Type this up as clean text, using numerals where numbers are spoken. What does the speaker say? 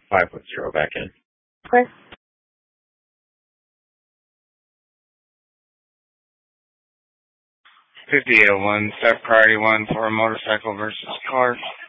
510 back in. Okay. 5801, step priority 1 for motorcycle versus car.